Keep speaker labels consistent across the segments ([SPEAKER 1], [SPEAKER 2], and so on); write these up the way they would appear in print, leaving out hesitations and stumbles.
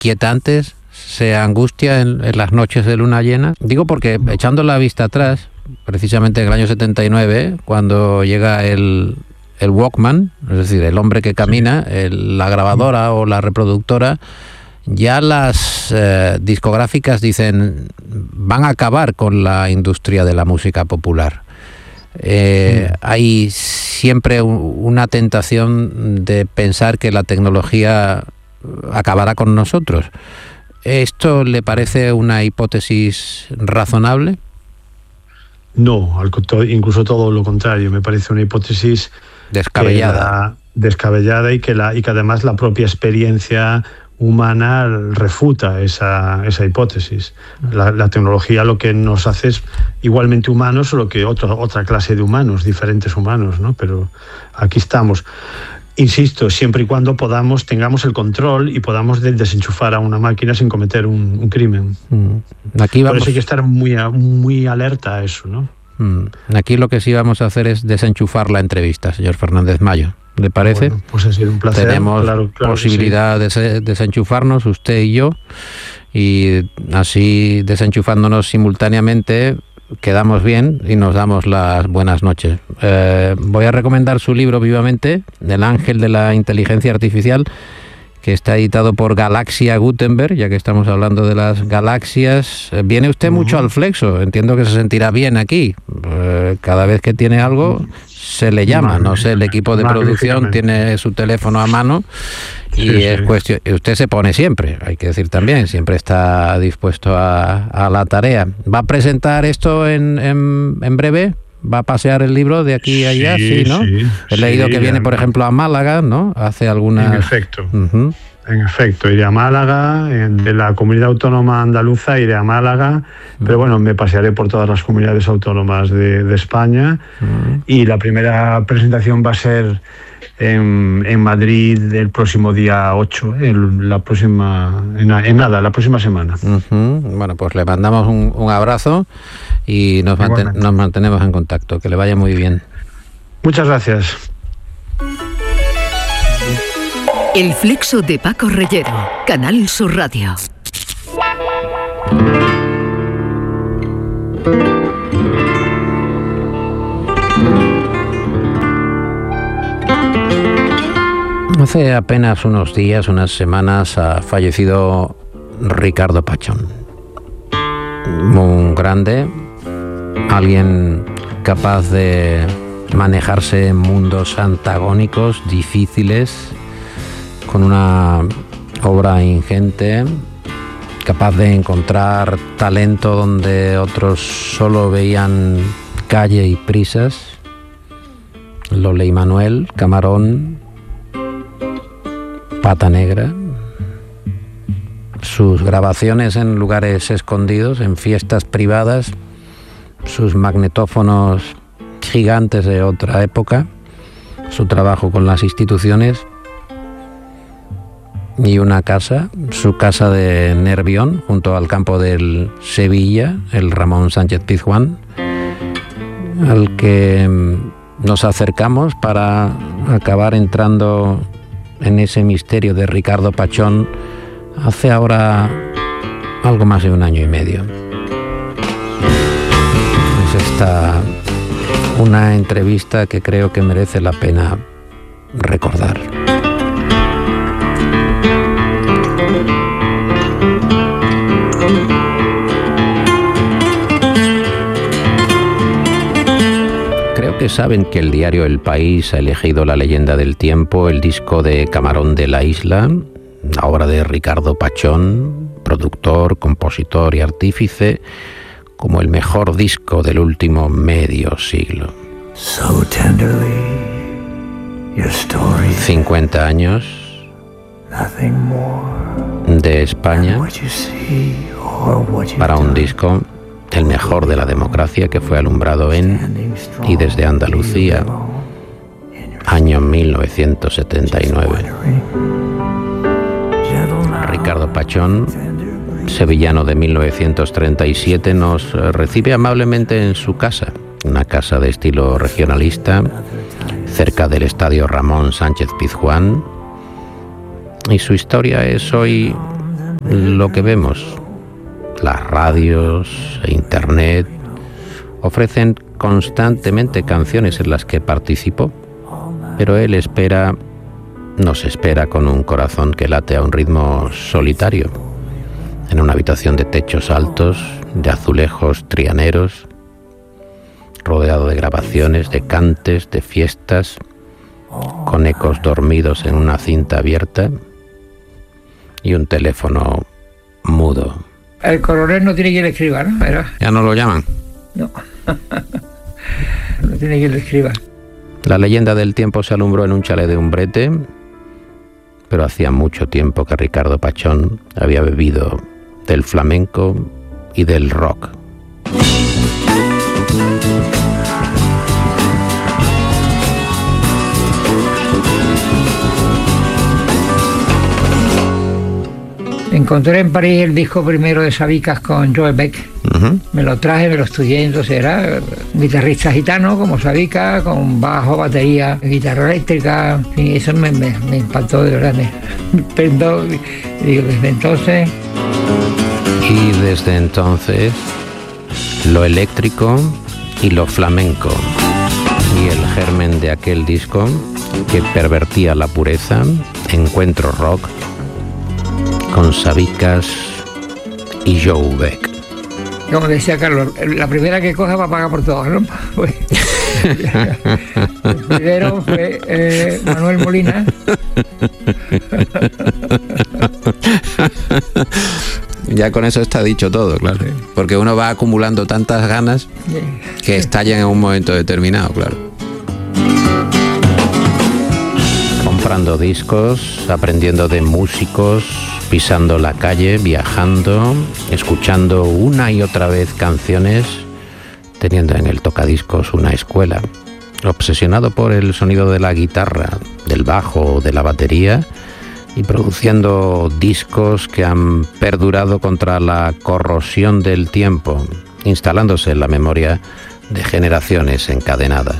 [SPEAKER 1] inquietantes, se angustia en las noches de luna llena? Digo porque, echando la vista atrás, precisamente en el año 79, cuando llega el Walkman, es decir, el hombre que camina, la grabadora o la reproductora, ya las discográficas dicen, van a acabar con la industria de la música popular. Hay siempre una tentación de pensar que la tecnología acabará con nosotros. ¿Esto le parece una hipótesis razonable?
[SPEAKER 2] No, incluso todo lo contrario. Me parece una hipótesis descabellada y que además la propia experiencia humana refuta esa hipótesis. La tecnología lo que nos hace es igualmente humanos, solo que otra clase de humanos, diferentes humanos, ¿no? Pero aquí estamos. Insisto, siempre y cuando tengamos el control y podamos desenchufar a una máquina sin cometer un crimen.
[SPEAKER 1] Aquí vamos...
[SPEAKER 2] Por eso hay que estar muy alerta a eso, ¿no?
[SPEAKER 1] Aquí lo que sí vamos a hacer es desenchufar la entrevista, señor Fernández Mayo. ¿Le parece?
[SPEAKER 2] Bueno, pues ha sido un placer.
[SPEAKER 1] Tenemos
[SPEAKER 2] claro
[SPEAKER 1] posibilidad de desenchufarnos, usted y yo, y así desenchufándonos simultáneamente quedamos bien y nos damos las buenas noches. Voy a recomendar su libro vivamente, El ángel de la inteligencia artificial, que está editado por Galaxia Gutenberg, ya que estamos hablando de las galaxias. Viene usted mucho al Flexo, entiendo que se sentirá bien aquí. Cada vez que tiene algo se le llama, no sé, el equipo de producción tiene su teléfono a mano y es cuestión, usted se pone siempre, hay que decir también, siempre está dispuesto a la tarea. ¿Va a presentar esto en breve? ¿Va a pasear el libro de aquí a allá? Sí, ¿no? He leído que viene, por ejemplo, a Málaga, ¿no? Hace algunas...
[SPEAKER 2] En efecto. En efecto, iré a Málaga, de la comunidad autónoma andaluza iré a Málaga, pero bueno, me pasearé por todas las comunidades autónomas de España y la primera presentación va a ser en Madrid el próximo día 8, la próxima semana.
[SPEAKER 1] Bueno, pues le mandamos un abrazo y nos mantenemos en contacto. Que le vaya muy bien.
[SPEAKER 2] Muchas gracias.
[SPEAKER 3] El Flexo de Paco Reyero, Canal Sur Radio.
[SPEAKER 1] Hace apenas unos días, unas semanas, ha fallecido Ricardo Pachón. Un grande, alguien capaz de manejarse en mundos antagónicos, difíciles, con una obra ingente, capaz de encontrar talento donde otros solo veían calle y prisas. Lola y Manuel, Camarón, Pata Negra, sus grabaciones en lugares escondidos, en fiestas privadas, sus magnetófonos gigantes de otra época, su trabajo con las instituciones y una casa, su casa de Nervión, junto al campo del Sevilla, el Ramón Sánchez Pizjuán, al que nos acercamos para acabar entrando en ese misterio de Ricardo Pachón hace ahora algo más de un año y medio. Es esta una entrevista que creo que merece la pena recordar. Creo que saben que el diario El País ha elegido La leyenda del tiempo, el disco de Camarón de la Isla, la obra de Ricardo Pachón, productor, compositor y artífice, como el mejor disco del último medio siglo. 50 años de España para un disco, el mejor de la democracia, que fue alumbrado en y desde Andalucía, año 1979. Ricardo Pachón, sevillano de 1937, nos recibe amablemente en su casa, una casa de estilo regionalista, cerca del estadio Ramón Sánchez Pizjuán, y su historia es hoy lo que vemos. Las radios e internet ofrecen constantemente canciones en las que participó, pero él nos espera con un corazón que late a un ritmo solitario, en una habitación de techos altos, de azulejos trianeros, rodeado de grabaciones, de cantes, de fiestas, con ecos dormidos en una cinta abierta y un teléfono mudo.
[SPEAKER 4] El coronel no tiene quien le escriba, ¿no?
[SPEAKER 1] ¿Ya no lo llaman?
[SPEAKER 4] No. No tiene quien le escriba.
[SPEAKER 1] La leyenda del tiempo se alumbró en un chalet de Umbrete, pero hacía mucho tiempo que Ricardo Pachón había bebido del flamenco y del rock.
[SPEAKER 4] Encontré en París el disco primero de Sabicas con Joe Beck. Me lo traje, me lo estudié, entonces era guitarrista gitano como Sabicas, con bajo, batería, guitarra eléctrica, en fin, eso me impactó de verdad, me prendó, digo, desde entonces.
[SPEAKER 1] Y desde entonces, lo eléctrico y lo flamenco, y el germen de aquel disco que pervertía la pureza, Encuentro Rock, con Sabicas y Joe Beck.
[SPEAKER 4] Como decía Carlos, la primera que coja va a pagar por todo, ¿no? Pues, el primero fue Manuel Molina.
[SPEAKER 1] Ya con eso está dicho todo, claro. Sí. Porque uno va acumulando tantas ganas que estallan en un momento determinado, claro. Comprando discos, aprendiendo de músicos, pisando la calle, viajando, escuchando una y otra vez canciones, teniendo en el tocadiscos una escuela, obsesionado por el sonido de la guitarra, del bajo, de la batería, y produciendo discos que han perdurado contra la corrosión del tiempo, instalándose en la memoria de generaciones encadenadas.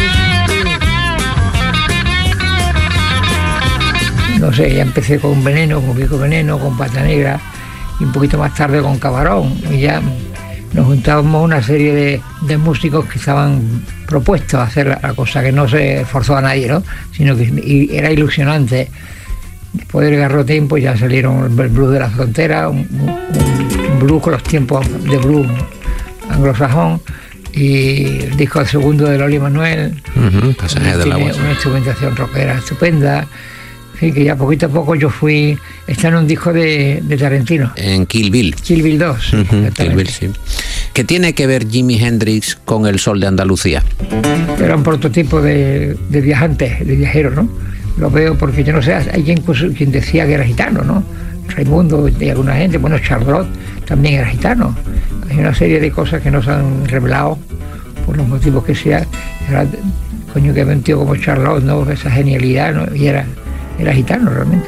[SPEAKER 4] No sé, ya empecé con Veneno, con Pico Veneno, con Pata Negra y un poquito más tarde con Camarón. Y ya nos juntábamos una serie de músicos que estaban propuestos a hacer la cosa, que no se forzó a nadie, ¿no? Sino que era ilusionante. Después del Garrotín pues ya salieron el blues de la frontera, un blues con los tiempos de blues anglosajón, y el disco segundo de Loli Manuel,
[SPEAKER 1] Pasaje del Agua,
[SPEAKER 4] una instrumentación rockera estupenda. Sí, que ya poquito a poco yo está en un disco de Tarantino.
[SPEAKER 1] En Kill Bill.
[SPEAKER 4] Kill Bill 2.
[SPEAKER 1] Kill Bill, sí. ¿Qué tiene que ver Jimi Hendrix con el Sol de Andalucía?
[SPEAKER 4] Era un prototipo de viajante, de viajero, ¿no? Lo veo porque yo no sé, hay quien decía que era gitano, ¿no? Raimundo y alguna gente, bueno, Charlotte también era gitano. Hay una serie de cosas que no se han revelado por los motivos que sea. Coño, que un tío como Charlotte, ¿no? Esa genialidad, ¿no? Y era gitano realmente.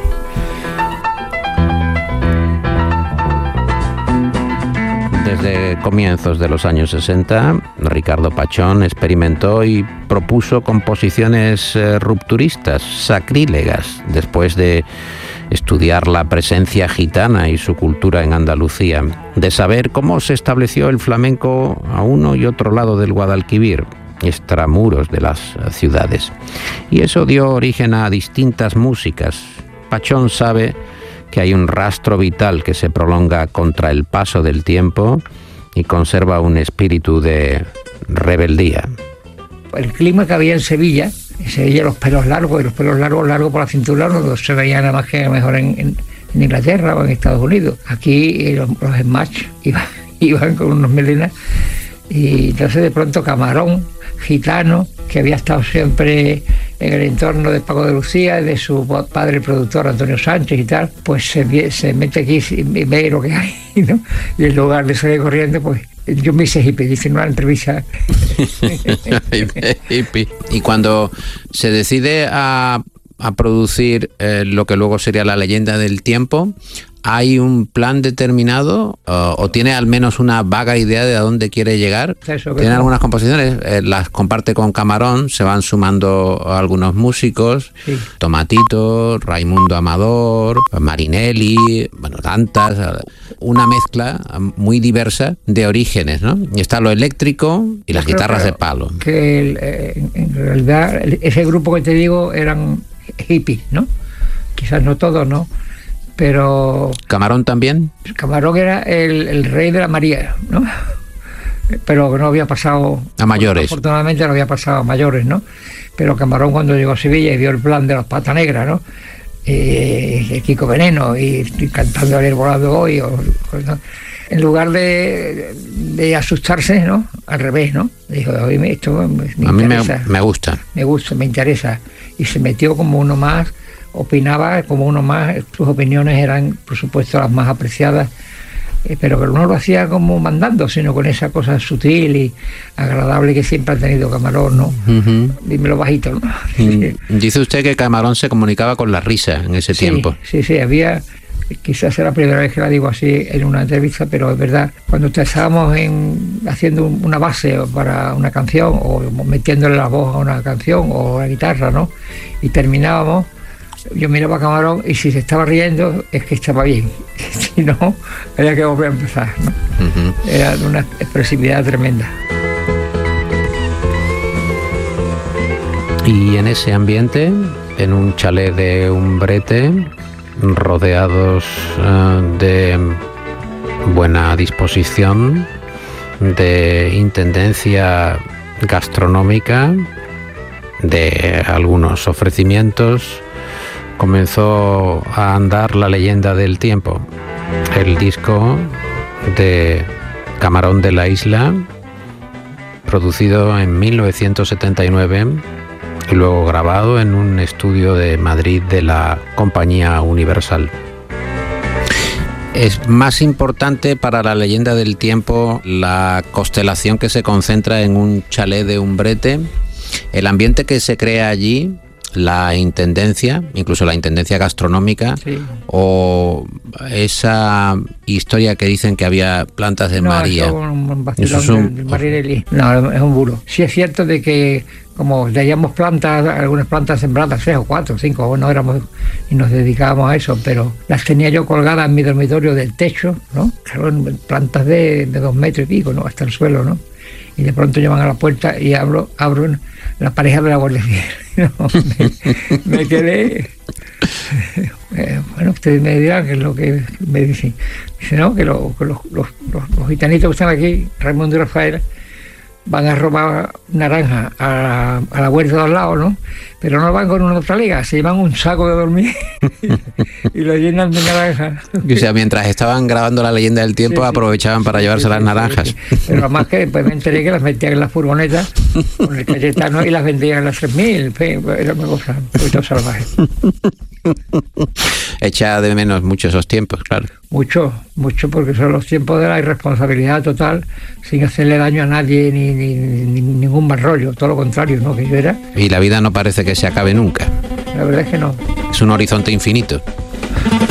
[SPEAKER 1] Desde comienzos de los años 60, Ricardo Pachón experimentó y propuso composiciones rupturistas, sacrílegas, después de estudiar la presencia gitana y su cultura en Andalucía, de saber cómo se estableció el flamenco a uno y otro lado del Guadalquivir, extramuros de las ciudades. Y eso dio origen a distintas músicas. Pachón sabe que hay un rastro vital que se prolonga contra el paso del tiempo y conserva un espíritu de rebeldía.
[SPEAKER 4] El clima que había en Sevilla los pelos largos, y los pelos largos por la cintura no se veían nada más que mejor en Inglaterra o en Estados Unidos. Aquí los Smash iban con unos melenas, y entonces de pronto Camarón, gitano, que había estado siempre en el entorno de Paco de Lucía, de su padre el productor Antonio Sánchez y tal, pues se mete aquí y ve lo que hay, ¿no? Y en lugar de salir corriendo, pues yo me hice hippie, dice en una entrevista.
[SPEAKER 1] Y cuando se decide a producir lo que luego sería La leyenda del tiempo, ¿hay un plan determinado o tiene al menos una vaga idea de a dónde quiere llegar? Tiene algunas composiciones, las comparte con Camarón, se van sumando algunos músicos, sí. Tomatito, Raimundo Amador, Marinelli, bueno, tantas, una mezcla muy diversa de orígenes, ¿no? Y está lo eléctrico y las guitarras de palo.
[SPEAKER 4] Que en realidad ese grupo que te digo eran hippies, ¿no? Quizás no todos, ¿no? Pero...
[SPEAKER 1] ¿Camarón también?
[SPEAKER 4] Camarón era el rey de la María, ¿no? Pero no había pasado...
[SPEAKER 1] A mayores.
[SPEAKER 4] Afortunadamente no había pasado a mayores, ¿no? Pero Camarón, cuando llegó a Sevilla y vio el plan de las Patas Negras, ¿no? Kiko Veneno y cantando El Volando Hoy, ¿no? En lugar de asustarse, ¿no? Al revés, ¿no? Dijo, oye, esto me interesa.
[SPEAKER 1] A mí me gusta.
[SPEAKER 4] Me gusta, me interesa. Y se metió como uno más, opinaba como uno más, sus opiniones eran, por supuesto, las más apreciadas, pero que no lo hacía como mandando, sino con esa cosa sutil y agradable que siempre ha tenido Camarón, ¿no? Uh-huh. Dímelo bajito, ¿no?
[SPEAKER 1] Dice usted que Camarón se comunicaba con la risa en ese tiempo.
[SPEAKER 4] Sí, había... Quizás sea la primera vez que la digo así en una entrevista, pero es verdad, cuando estábamos haciendo una base para una canción o metiéndole la voz a una canción o la guitarra, ¿no? Y terminábamos, yo miraba a Camarón y si se estaba riendo es que estaba bien, si no, había que volver a empezar, ¿no? Uh-huh. Era de una expresividad tremenda.
[SPEAKER 1] Y en ese ambiente, en un chalet de Umbrete, rodeados de buena disposición, de intendencia gastronómica, de algunos ofrecimientos, comenzó a andar la leyenda del tiempo. El disco de Camarón de la Isla, producido en 1979 y luego grabado en un estudio de Madrid de la Compañía Universal. Es más importante para la leyenda del tiempo la constelación que se concentra en un chalet de Umbrete, el ambiente que se crea allí, la intendencia, incluso la intendencia gastronómica, sí. O esa historia que dicen que había plantas de María.
[SPEAKER 4] Eso es un Marinelli. No, es un bulo. Sí es cierto de que como teníamos plantas, algunas plantas sembradas, 3 o 4 o 5, no éramos y nos dedicábamos a eso, pero las tenía yo colgadas en mi dormitorio del techo, ¿no? Plantas de 2 metros y pico, ¿no? Hasta el suelo, ¿no? Y de pronto llaman a la puerta y abro la pareja de la Guardia Civil. No, me quedé... bueno, ustedes me dirán qué es lo que me dicen. Dice, no, que los gitanitos que están aquí, Raimundo y Rafael, van a robar naranja a la huerta de al lado, ¿no? Pero no van con una talega, se llevan un saco de dormir y lo llenan de naranja.
[SPEAKER 1] O sea, mientras estaban grabando la leyenda del tiempo, sí, aprovechaban para llevarse las naranjas.
[SPEAKER 4] Sí. Pero además que después me enteré que las metían en las furgonetas con el Cayetano y las vendían en las 3.000. Era una cosa un poquito salvaje.
[SPEAKER 1] Echa de menos mucho esos tiempos, claro.
[SPEAKER 4] Mucho, porque son los tiempos de la irresponsabilidad total, sin hacerle daño a nadie ni ningún mal rollo, todo lo contrario, ¿no? Que yo era.
[SPEAKER 1] Y la vida no parece que se acabe nunca.
[SPEAKER 4] La verdad es que no.
[SPEAKER 1] Es un horizonte infinito.